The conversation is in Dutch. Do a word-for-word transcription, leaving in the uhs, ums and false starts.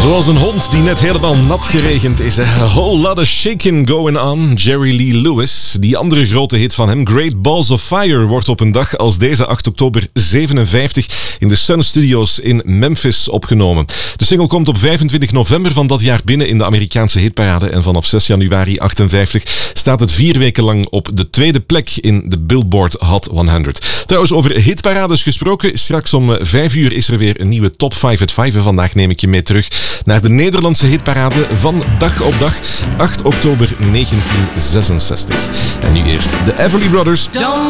Zoals een hond die net helemaal nat geregend is. A whole lot of shaking going on. Jerry Lee Lewis. Die andere grote hit van hem, Great Balls of Fire, wordt op een dag als deze acht oktober zevenenvijftig in de Sun Studios in Memphis opgenomen. De single komt op vijfentwintig november van dat jaar binnen in de Amerikaanse hitparade en vanaf zes januari achtenvijftig staat het vier weken lang op de tweede plek in de Billboard Hot honderd. Trouwens, over hitparades gesproken, straks om vijf uur is er weer een nieuwe Top vijf at vijf en vandaag neem ik je mee terug naar de Nederlandse hitparade van dag op dag, acht oktober negentien zesenzestig. En nu eerst de Everly Brothers.